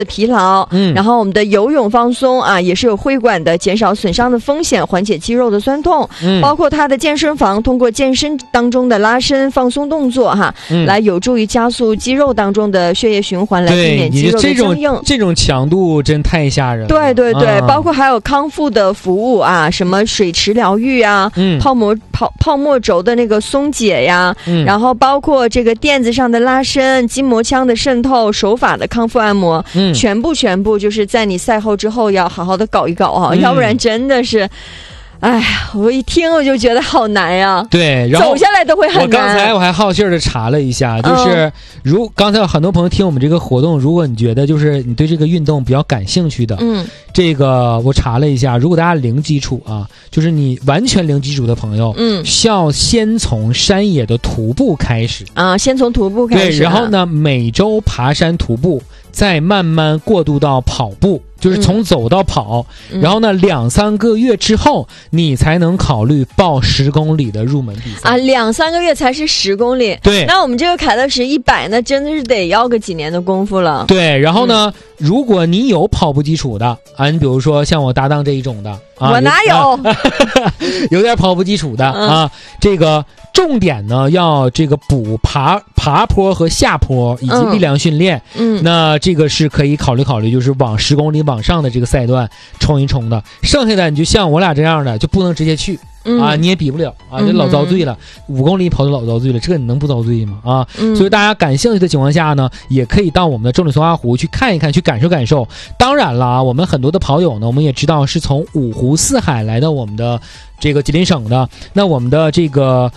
疲劳，然后我们的游泳放松啊，也是有会馆的，减少损伤的风险，缓解肌肉的酸痛，包括它的健身房通过健身当中的拉伸放松动作哈，来有助于加速肌肉当中的血液循环，来避免肌肉的僵硬。 这种强度真太吓人了。 对对对，包括还有康复的服务啊，什么水池疗愈啊，泡沫轴的那个松解呀，然后包括这个垫子上的拉伸、筋膜枪的渗透、手法的康复按摩，全部就是在你赛后之后要好好的搞一搞啊，要不然真的是。哎呀，我一听我就觉得好难呀。 对，然后走下来都会很难。 我刚才我还好气的查了一下，就是刚才有很多朋友听我们这个活动，如果你觉得就是你对这个运动比较感兴趣的，这个我查了一下，如果大家零基础啊，就是你完全零基础的朋友，需要先从山野的徒步开始啊，先从徒步开始， 对，然后呢，每周爬山徒步，再慢慢过渡到跑步。就是从走到跑，然后呢，2-3个月之后，你才能考虑报10公里的入门比赛啊。 2-3个月才是10公里， 对。 那我们这个凯乐石100，那真的是得要个几年的功夫了。 对，然后呢，如果你有跑步基础的啊，你比如说像我搭档这一种的啊， 我哪有？ 有点跑步基础的啊，这个。重点呢，要这个补爬坡和下坡以及力量训练。那这个是可以考虑，就是往10公里往上的这个赛段冲一冲的。剩下的你就像我俩这样的，就不能直接去啊，你也比不了啊，这老遭罪了。5公里跑就老遭罪了，这个你能不遭罪吗？啊，所以大家感兴趣的情况下呢，也可以到我们的中里松花湖去看一看，去感受感受。当然了，我们很多的跑友呢，我们也知道是从五湖四海来到我们的这个吉林省的，那我们的这个。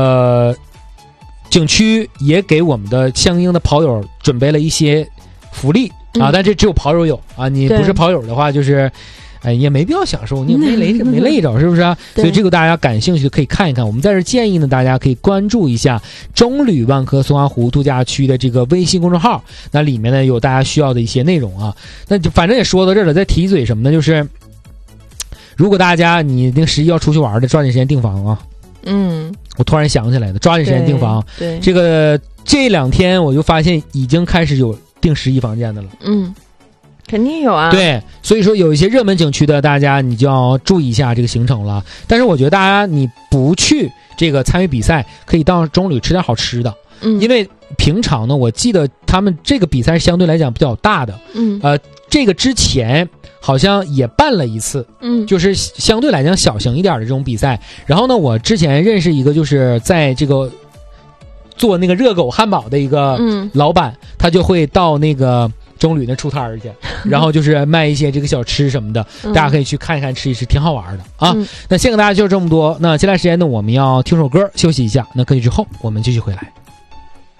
景区也给我们的相应的跑友准备了一些福利啊，但这只有跑友有啊，你不是跑友的话，就是也没必要享受，你也没累着，是不是啊？所以这个大家感兴趣的可以看一看。我们在这建议呢，大家可以关注一下中旅万科松花湖度假区的这个微信公众号，那里面呢有大家需要的一些内容啊。那就反正也说到这儿了，再提一嘴什么呢？就是如果大家你那个11要出去玩的，抓紧时间订房啊。我突然想起来的，抓紧时间订房。对，这2天我就发现已经开始有订11房间的了。 肯定有啊。 对，所以说有一些热门景区的，大家你就要注意一下这个行程了。但是我觉得大家你不去这个参与比赛，可以到中旅吃点好吃的。因为平常呢，我记得他们这个比赛相对来讲比较大的。这个之前好像也办了一次，就是相对来讲小型一点的这种比赛。然后呢，我之前认识一个就是在这个做那个热狗汉堡的一个老板，他就会到那个中旅那出摊儿去，然后就是卖一些这个小吃什么的，大家可以去看一看吃一吃，挺好玩的啊。那先给大家就这么多，那接下来时间呢，我们要听首歌休息一下，那歌曲之后我们继续回来。